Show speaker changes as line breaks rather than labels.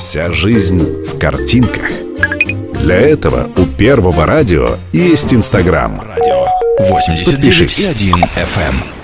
Вся жизнь в картинках. Для этого у Первого радио есть Инстаграм.
Радио 89,1 FM.